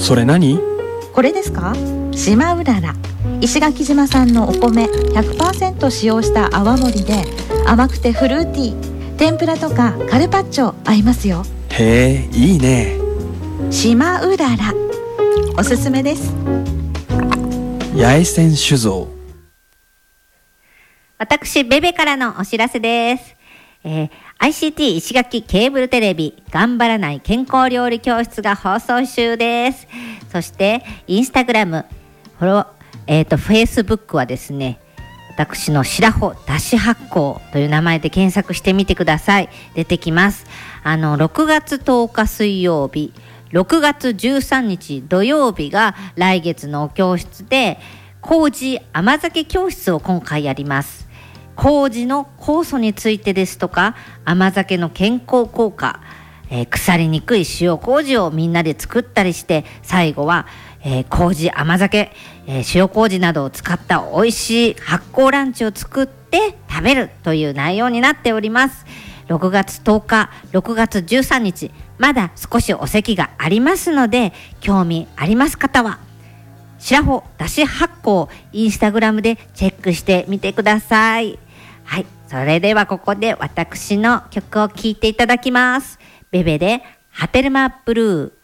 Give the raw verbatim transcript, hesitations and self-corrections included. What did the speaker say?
それ何？ これですか？島うらら、石垣島産のお米 ひゃくパーセント 使用した泡盛で甘くてフルーティー、天ぷらとかカルパッチョ合いますよ。 へえ、いいね。 島うららおすすめです。 八重線酒造。 私ベベからのお知らせです。えー、アイシーティー 石垣ケーブルテレビ頑張らない健康料理教室が放送中です。そしてインスタグラム、フォロー、えーとフェイスブックはですね、私の白穂だし発酵という名前で検索してみてください。出てきます。あのろくがつとおか水曜日、ろくがつじゅうさんにち土曜日が来月の教室で、麹甘酒教室を今回やります。麹の酵素についてですとか、甘酒の健康効果、えー、腐りにくい塩麹をみんなで作ったりして、最後は、えー、麹甘酒、えー、塩麹などを使った美味しい発酵ランチを作って食べるという内容になっております。ろくがつとおか、ろくがつじゅうさんにち、まだ少しお席がありますので、興味あります方は白穂だし発酵インスタグラムでチェックしてみてください。はい、それではここで私の曲を聴いていただきます。ベベでハテルマブルー。